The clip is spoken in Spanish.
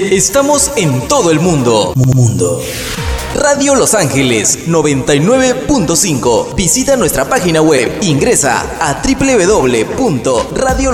Estamos en todo el mundo. Radio Los Ángeles 99.5. Visita nuestra página web. Ingresa a www.radiolosángeles.com.